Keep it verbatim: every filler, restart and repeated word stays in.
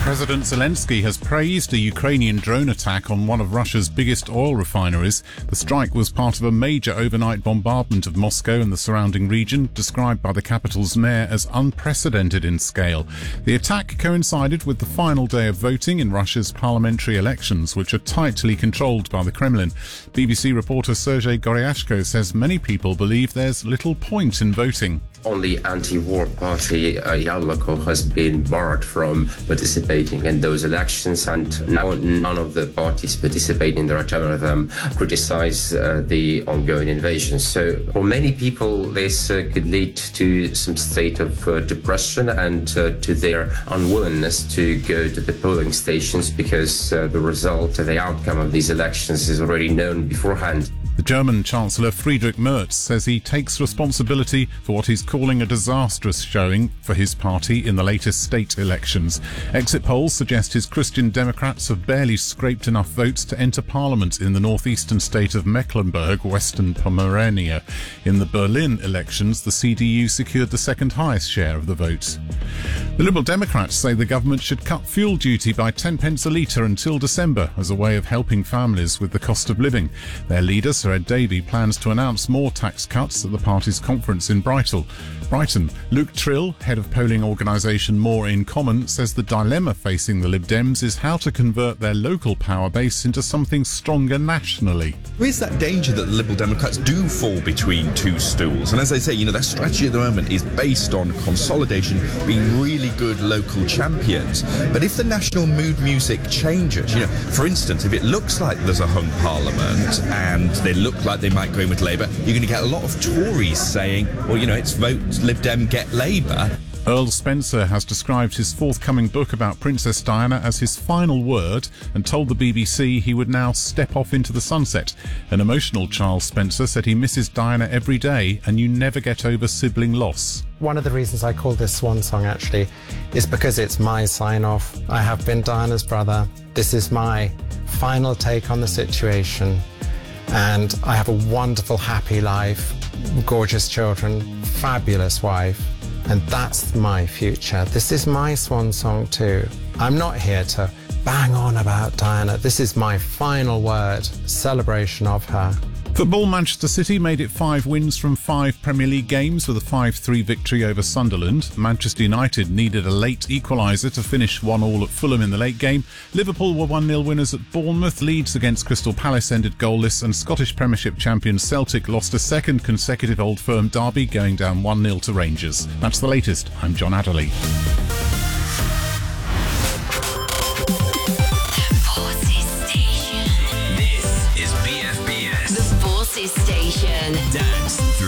President Zelensky has praised a Ukrainian drone attack on one of Russia's biggest oil refineries. The strike was part of a major overnight bombardment of Moscow and the surrounding region, described by the capital's mayor as unprecedented in scale. The attack coincided with the final day of voting in Russia's parliamentary elections, which are tightly controlled by the Kremlin. B B C reporter Sergei Goryashko says many people believe there's little point in voting. Only anti-war party uh, Yabloko has been barred from participating in those elections, and now none of the parties participating there, ten of them, criticize uh, the ongoing invasion. So for many people, this uh, could lead to some state of uh, depression and uh, to their unwillingness to go to the polling stations because uh, the result, the outcome of these elections is already known beforehand. The German Chancellor Friedrich Merz says he takes responsibility for what he's calling a disastrous showing for his party in the latest state elections. Exit polls suggest his Christian Democrats have barely scraped enough votes to enter parliament in the northeastern state of Mecklenburg, Western Pomerania. In the Berlin elections, the C D U secured the second highest share of the votes. The Liberal Democrats say the government should cut fuel duty by ten pence a litre until December as a way of helping families with the cost of living. Their leader, Sir Ed Davey, plans to announce more tax cuts at the party's conference in Brighton. Brighton. Luke Trill, head of polling organisation More in Common, says the dilemma facing the Lib Dems is how to convert their local power base into something stronger nationally. There is that danger that the Liberal Democrats do fall between two stools. And as I say, you know, their strategy at the moment is based on consolidation, being really good local champions. But if the national mood music changes, you know, for instance, if it looks like there's a hung parliament and they look like they might go in with Labour, you're going to get a lot of Tories saying, well, you know, it's vote Lib Dem, get Labour. Earl Spencer has described his forthcoming book about Princess Diana as his final word and told the B B C he would now step off into the sunset. An emotional Charles Spencer said he misses Diana every day and you never get over sibling loss. One of the reasons I call this swan song actually is because it's my sign-off. I have been Diana's brother. This is my final take on the situation. And I have a wonderful, happy life, gorgeous children, fabulous wife. And that's my future. This is my swan song too. I'm not here to bang on about Diana. This is my final word, celebration of her. Football. Manchester City made it five wins from five Premier League games with a five three victory over Sunderland. Manchester United needed a late equaliser to finish one all at Fulham in the late game. Liverpool were one nil winners at Bournemouth. Leeds against Crystal Palace ended goalless, and Scottish Premiership champion Celtic lost a second consecutive Old Firm derby, going down one nil to Rangers. That's the latest. I'm John Adderley. Station. Dance through